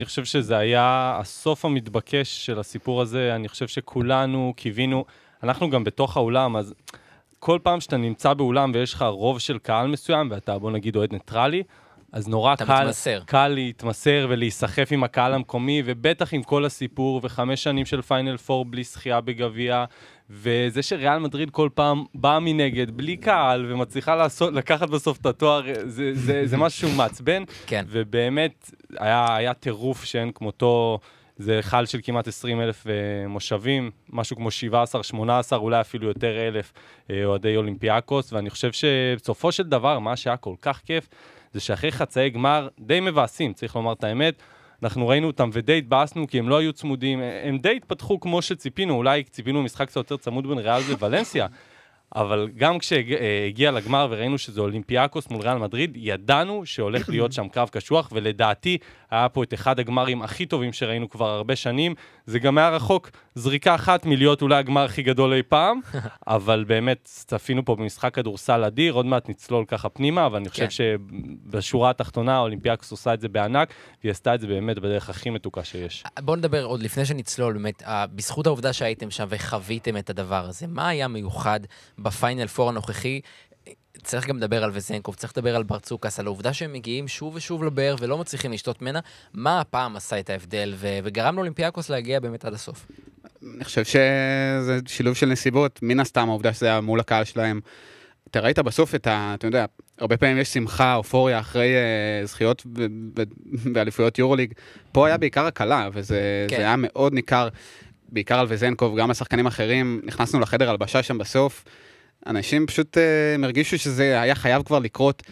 אני חושב שזה היה הסוף המתבקש של הסיפור הזה, אני חושב שכולנו קיווינו, אנחנו גם בתוך האולם, אז כל פעם שאתה נמצא באולם ויש לך רוב של קהל מסוים, ואתה בוא נגיד אוהד ניטרלי, אז נורא קל להתמסר ולהיסחף עם הקהל המקומי, ובטח עם כל הסיפור, ו5 שנים של פיינל 4 בלי זכייה בגביע, וזה שריאל מדריד כל פעם באה מנגד, בלי קהל, ומצליחה לקחת בסוף את התואר, זה משהו מעצבן, כן. ובאמת היה טירוף שאין כמותו, זה חל של כמעט 20,000 מושבים, משהו כמו 17, 18, אולי אפילו יותר 1,000 אוהדי אולימפיאקוס, ואני חושב שבסופו של דבר, מה שהיה כל כך כיף, זה שאחרי חצאי גמר די מבאסים, צריך לומר את האמת, אנחנו ראינו אותם ודי התבאסנו, כי הם לא היו צמודים, הם די התפתחו כמו שציפינו, אולי ציפינו משחק קצת יותר צמוד בין ריאל וולנסיה, אבל גם כשהגיע לגמר וראינו שזה אולימפיאקוס מול ריאל מדריד, ידענו שהולך להיות שם קרב קשוח, ולדעתי היה פה את אחד הגמרים הכי טובים שראינו כבר הרבה שנים, זה גם היה רחוק זריקה אחת מלהיות אולי הגמר הכי גדול אי פעם, אבל באמת צפינו פה במשחק כדורסל אדיר, עוד מעט נצלול ככה פנימה, אבל אני חושב שבשורה התחתונה האולימפיאקוס עושה את זה בענק, והיא עשתה את זה באמת בדרך הכי מתוקה שיש. בואו נדבר עוד לפני שנצלול, באמת, בזכות העובדה שהייתם שם וחוויתם את הדבר הזה, מה היה מיוחד בפיינל 4 הנוכחי? צריך גם לדבר על וזנקוב, צריך לדבר על ברצוקס, על העובדה שהם מגיעים שוב ושוב לבאר ולא מצליחים לשתות ממנה, מה הפעם עשה את ההבדל וגרם לאולימפיאקוס להגיע באמת עד הסוף? אני חושב שזה שילוב של נסיבות, מן הסתם העובדה שזה היה מול הקהל שלהם. אתה ראית בסוף אתה יודע, הרבה פעמים יש שמחה, אופוריה אחרי זכיות באליפויות יורוליג, פה היה בעיקר הקלה, וזה היה מאוד ניכר, בעיקר על וזנקוב, גם השחקנים אחרים, נכנסנו לחדר הלבשה שם בסוף, אנשים פשוט הרגישו שזה היה חייב כבר לקרות,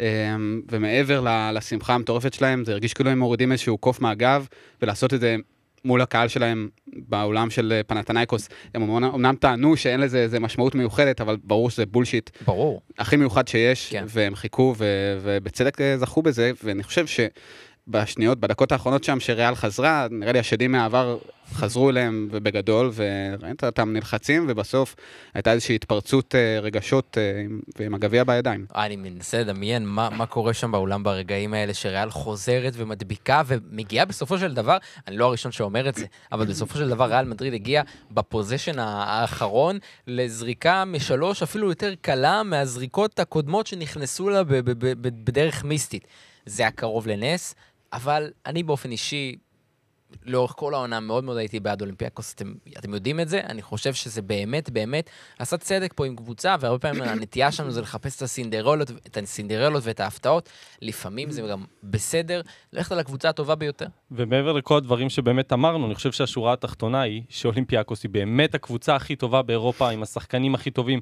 ומעבר לשמחה המטורפת שלהם, זה הרגיש כאילו הם מורידים איזשהו קוף מהגב, ולעשות את זה מול הקהל שלהם באולם של פנתנייקוס. הם אמנם טענו שאין לזה איזה משמעות מיוחדת, אבל ברור שזה בולשיט. ברור. הכי מיוחד שיש, כן. והם חיכו, ובצדק זכו בזה, ואני חושב שבשניות, בדקות האחרונות שם שריאל חזרה, נראה לי השדים מהעבר חזרו אליהם ובגדול, וראית אותם נלחצים, ובסוף הייתה איזושהי התפרצות רגשות ועם הגביע בידיים. אני מנסה לדמיין מה קורה שם באולם ברגעים האלה, שריאל חוזרת ומדביקה, ומגיעה בסופו של דבר, אני לא הראשון שאומר את זה, אבל בסופו של דבר ריאל מדריד הגיע בפוזיישן האחרון, לזריקה משלוש, אפילו יותר קלה, מהזריקות הקודמות שנכנסו לה בדרך מיסטית. זה היה קרוב לנס, אבל אני באופן אישי, לאורך כל העונה מאוד מאוד הייתי בעד אולימפיאקוס, אתם יודעים את זה, אני חושב שזה באמת, באמת, עשה צדק פה עם קבוצה, והרבה פעמים הנטייה שלנו זה לחפש את הסינדרלות ואת ההפתעות, לפעמים זה גם בסדר, ללכת על הקבוצה הטובה ביותר. ומעבר לכל הדברים שבאמת אמרנו, אני חושב שהשורה התחתונה היא שאולימפיאקוס היא באמת הקבוצה הכי טובה באירופה, עם השחקנים הכי טובים,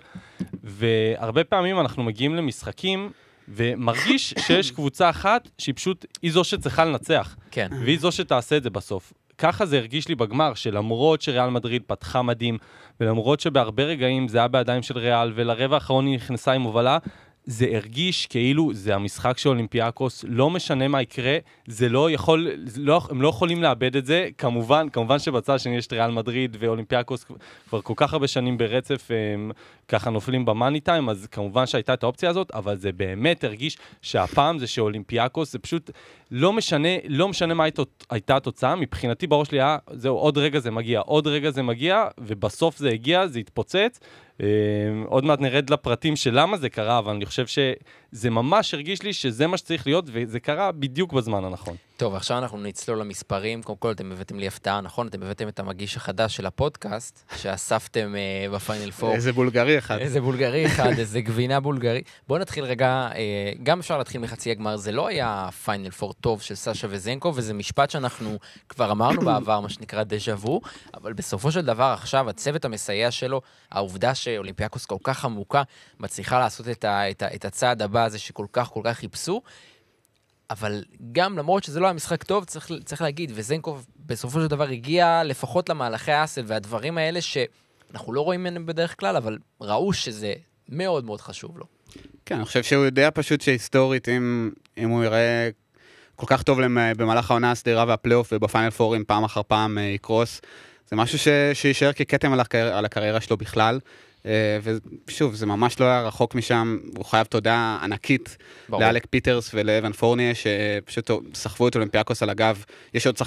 והרבה פעמים אנחנו מגיעים למשחקים, ומרגיש שיש קבוצה אחת שהיא פשוט, היא זו שצריכה לנצח. כן. והיא זו שתעשה את זה בסוף. ככה זה הרגיש לי בגמר, שלמרות שריאל מדריד פתחה מדהים, ולמרות שבהרבה רגעים זה היה בידיים של ריאל, ולרבע האחרון היא נכנסה עם הובלה, זה הרגיש כאילו זה המשחק של אולימפיאקוס, לא משנה מה יקרה, זה לא יכול, הם לא יכולים לאבד את זה, כמובן שבצד שני יש ריאל מדריד ואולימפיאקוס כבר כל כך הרבה שנים ברצף, הם ככה נופלים במאני טיים, אז כמובן שהייתה את האופציה הזאת, אבל זה באמת הרגיש שהפעם זה שאולימפיאקוס, זה פשוט לא משנה מה הייתה התוצאה, מבחינתי בראש שלי היה, זהו, עוד רגע זה מגיע, ובסוף זה הגיע, זה התפוצץ, עוד מעט נרד לפרטים של למה זה קרה, אבל אני חושב שזה ממש הרגיש לי שזה מה שצריך להיות, וזה קרה בדיוק בזמן הנכון. טוב, עכשיו אנחנו נצלול למספרים. קודם כל, אתם הבאתם לי הפתעה, נכון? אתם הבאתם את המגיש החדש של הפודקאסט, שאספתם בפיינל 4. איזה בולגרי אחד. איזה גבינה בולגרי. בואו נתחיל רגע, גם אפשר להתחיל מחצי הגמר, זה לא היה פיינל 4 טוב של סשה וזנקו, וזה משפט שאנחנו כבר אמרנו בעבר, מה שנקרא דז'ה וו, אבל בסופו של דבר עכשיו, הצוות המסייע שלו, העובדה שאולימפיאקוס כל כך עמוקה, מצליחה לעשות את הצעד הבא הזה שכל כך חיפשו, אבל גם למרות שזה לא היה משחק טוב, צריך להגיד, וזנקוב בסופו של דבר הגיע לפחות למהלכי האסל, והדברים האלה שאנחנו לא רואים ממנו בדרך כלל, אבל ראו שזה מאוד מאוד חשוב לו. כן, אני חושב שהוא יודע פשוט שהיסטורית, אם הוא יראה כל כך טוב במהלך העונה הסדירה והפלייאוף, ובפיינל פורים פעם אחר פעם יקרוס, זה משהו שישאר ככתם על הקריירה שלו בכלל, ושוב, זה ממש לא היה רחוק משם, הוא חייב תודה ענקית לאלק פיטרס ולאבן פורניה, שפשוט סחבו את אולימפיאקוס על הגב. יש עוד